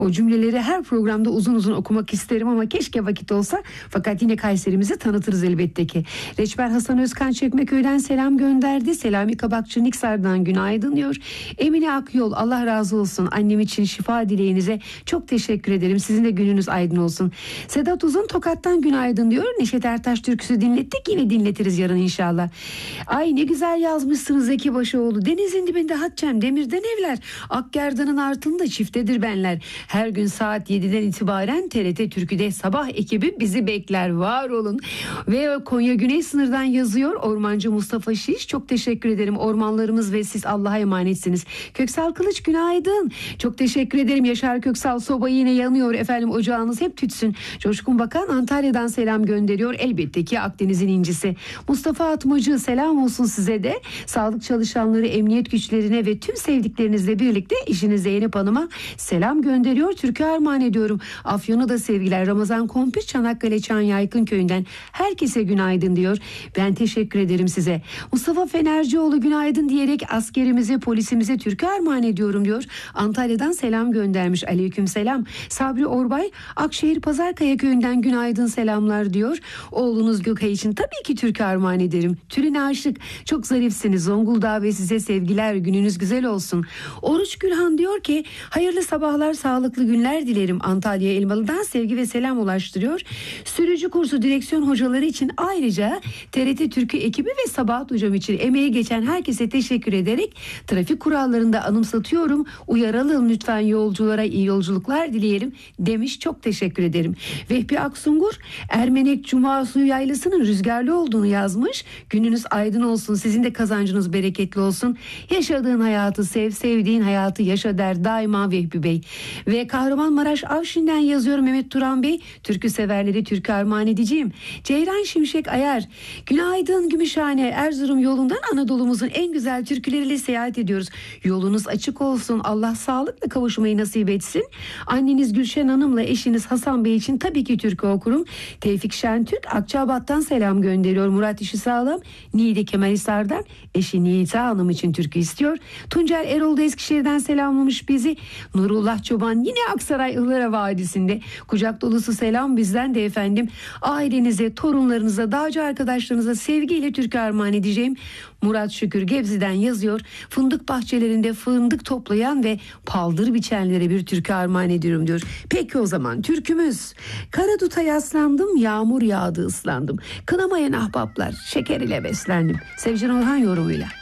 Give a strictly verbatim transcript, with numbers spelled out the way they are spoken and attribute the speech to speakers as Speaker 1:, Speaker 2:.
Speaker 1: O cümleleri her programda uzun uzun okumak isterim ama keşke vakit olsa. Fakat yine Kayserimizi tanıtırız elbette ki. Reçber Hasan Özkan Çekmeköy'den selam gönderdi. Selami Kabakçı Niksar'dan günaydın diyor. Emine Akyol, Allah razı olsun. Annem için şifa dileğinize çok teşekkür ederim. Sizin de gününüz aydın olsun. Sedat Uzun Tokat'tan günaydın diyor. Neşet Ertaş türküsü dinlettik, yine dinletiriz yarın inşallah. Ay ne güzel yazmışsınız Zeki Başoğlu. Denizin dibinde Hatçem, demirden evler. Akgerdan'ın altında çiftedir benler. Her gün saat yediden itibaren T R T Türkü'de sabah ekibi bizi bekler. Var olun. Ve Konya Güney sınırdan yazıyor Ormancı Mustafa Şiş. Çok teşekkür ederim. Ormanlarımız ve siz Allah'a emanetsiniz. Köksal Kılıç günaydın. Çok teşekkür ederim. Yaşar Köksal, sobayı yine yanıyor efendim. Ocağınız hep tütsün. Coşkun Bakan Antalya'dan selam gönderiyor. Elbette ki Akdeniz'in incisi. Mustafa Atmacı selam olsun size de. Sağlık çalışanları, emniyet güçlerine ve tüm sevdiklerinizle birlikte işinize Zeynep Hanım'a selam gönderiyor. Türkiye armağan ediyorum. Afyon'a da sevgiler. Ramazan Kompir Çanakkale Çan Yaykın Köyü'nden herkese günaydın diyor. Ben teşekkür ederim size. Mustafa Fenercioğlu günaydın diyerek askerimize, polisimize Türkiye armağan ediyorum diyor. Antalya'dan selam göndermiş. Aleyküm selam. Sabri Orbay Akşehir Pazarkaya Köyü'nden günaydın selamlar diyor. Oğlunuz Gökay için tabii ki Türkiye armağan ederim. Türüne aşık. Çok zarifsiniz. Zonguldak ve size sevgiler. Gününüz güzel olsun. Oruç Gülhan diyor ki hayırlı sabahlar, sağlıklı günler dilerim. Antalya Elmalı'dan sevgi ve selam ulaştırıyor. Sürücü kursu direksiyon hocaları için ayrıca T R T Türkü ekibi ve Sabahat hocam için emeği geçen herkese teşekkür ederek trafik kurallarında anımsatıyorum. Uyaralım lütfen yolculara, iyi yolculuklar dileyelim demiş. Çok teşekkür ederim. Vehbi Aksungur Ermenek Cuma Suyu Yaylası'nın rüzgarlı olduğunu yazmış. Gününüz aydın olsun. Sizin de kazancınız bereketli olsun. Yaşadığın hayatı sev, sevdiğin hayatı yaşa der daima Vehbi Bey. Ve Kahramanmaraş Avşin'den yazıyor Mehmet Turan Bey. Türkü severleri türkü armağan edeceğim. Ceyran Şimşek Ayar. Günaydın Gümüşhane Erzurum yolundan Anadolu'muzun en güzel türküleriyle seyahat ediyoruz. Yolunuz açık olsun. Allah sağlıkla kavuşmayı nasip etsin. Anneniz Gülşen Hanım'la eşiniz Hasan Bey için tabii ki türkü okurum. Tevfik Şentürk Akçabat'tan selam gönderiyor. Murat İşi Sağlam Niğde Kemalhisar'dan eşi Nita Hanım için türkü istiyor. Tuncer Erol da Eskişehir'den selamlamış bizi. Nurullah Çoban yine Aksaray Ihlara Vadisi'nde. Kucak dolusu selam bizden de efendim. Ailenize, torunlarınıza, dağcı arkadaşlarınıza sevgiyle türkü armağan edeceğim. Murat Şükür Gebze'den yazıyor. Fındık bahçelerinde fındık toplayan ve paldır biçenlere bir türkü armağan ediyorum diyor. Peki o zaman türkümüz. Karaduta yaslandım, yağmur yağdı ıslandım. Kınamayan ahbaplar, şeker ile beslendim. Sevcan Orhan yorumuyla.